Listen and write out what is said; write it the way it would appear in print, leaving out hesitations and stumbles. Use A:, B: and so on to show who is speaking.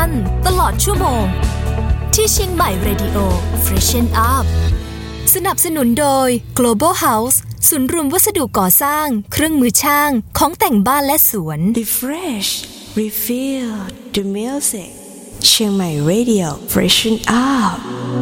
A: ท่านตลอดชั่วโมงที่เชียงใหม่ Radio Freshen Up สนับสนุนโดย Global House ศูนย์รวมวัสดุก่อสร้างเครื่องมือช่างของแต่งบ้านและสวน
B: Refresh Refill the music เชียงใหม่ Radio Freshen Up